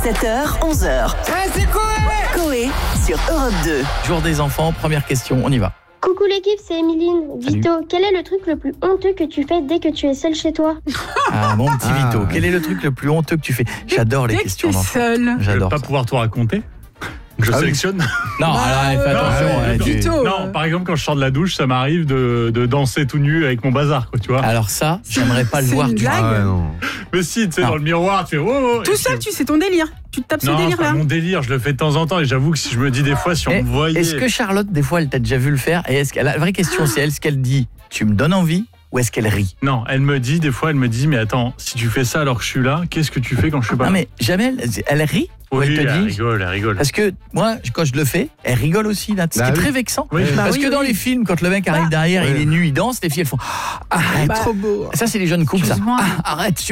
7h, 11h. C'est Coé Coé sur Europe 2. Jour des enfants, première question, on y va. Coucou l'équipe, c'est Emeline. Salut. Vito, quel est le truc le plus honteux que tu fais dès que tu es seul chez toi? Ah, mon petit Vito, quel est le truc le plus honteux que tu fais? J'adore les Dès que questions t'es d'enfants. seul. Je vais J'adore pas ça. pouvoir tout raconter. Je sélectionne. Non, alors, fais attention. Non, ouais, tu- Vito. Non, par exemple, quand je sors de la douche, ça m'arrive de danser tout nu avec mon bazar, quoi, tu vois. Alors ça, j'aimerais pas le C'est voir une du tout. blague. Mais si, tu sais, Non. dans le miroir, tu fais oh. Tout seul, c'est ton délire. Tu te tapes ce Non, c'est délire-là. pas mon délire, je le fais de temps en temps et j'avoue que si je me dis des fois, si on Eh, me voyait. Est-ce que Charlotte, des fois, elle t'a déjà vu le faire? Et est-ce qu'elle la vraie question, c'est est-ce qu'elle dit tu me donnes envie ou est-ce qu'elle rit? Non, elle me dit, des fois, elle me dit, mais attends, si tu fais ça alors que je suis là, qu'est-ce que tu fais quand je suis pas là? Non mais jamais elle rit ou Oui, elle te elle dit. rigole. Parce que moi, quand je le fais, elle rigole aussi là, ce qui est très vexant. Oui, Parce oui, que dans oui. les films, quand le mec arrive derrière, il est nu, il danse, les filles elles font arrête. Trop beau. Ça c'est les jeunes couples ça. Excuse-moi. Arrête.